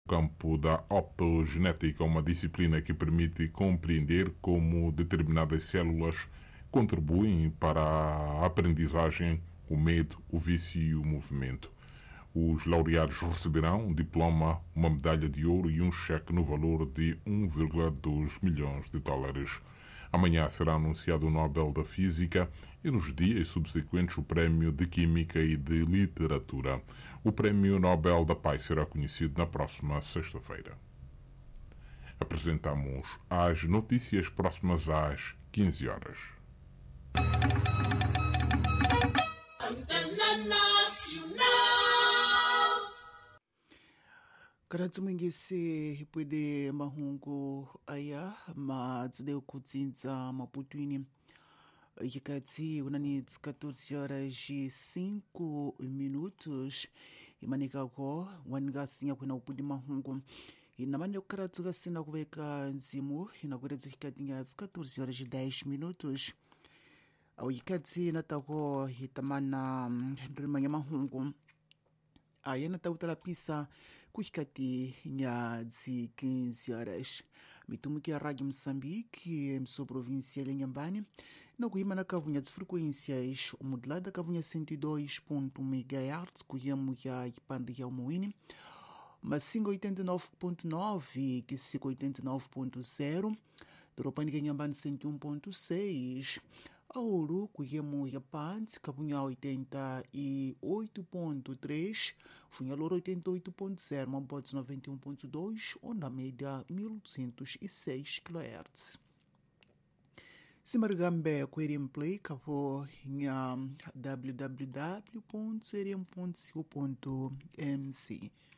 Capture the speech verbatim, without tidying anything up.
campo da optogenética, uma disciplina que permite compreender como determinadas células contribuem para a aprendizagem, o medo, o vício e o movimento. Os laureados receberão um diploma, uma medalha de ouro e um cheque no valor de um vírgula dois milhões de dólares. Amanhã será anunciado o Nobel da Física e nos dias subsequentes o Prémio de Química e de Literatura. O Prémio Nobel da Paz será conhecido na próxima sexta-feira. Apresentamos as notícias próximas às quinze horas. Karati mwingisi pwede mahungu aya madzideu kudzinza maputwini yikati unani catorze horas e cinco minutos imanikako waningasinya kwena upudi mahungu inamane karati kasina kuweka nzimu inakwedza hikatinya catorze horas e dez minutos au yikati natako hitamana ndrimanya mahungu aya natautalapisa kuhikati nya dzi quinze horas mitumiki ya rádio Moçambique emissora provincial ya Nhambane na kuima na kavunya de frequências modulada kavunya cento e dois ponto um megahertz kuyemu ya ipande ya umuini masinga oitenta e nove ponto nove kisiko oitenta e nove ponto zero Doropani ya Nhambane cento e um ponto seis Auru kuyemu ya Pant kavunya oitenta e oito ponto três Funhalor oitenta e oito ponto zero Mambotes noventa e um ponto dois onda média mil duzentos e seis kHz. Simarigambe Aquarium Play kapo nya w w w ponto seriam ponto co ponto m c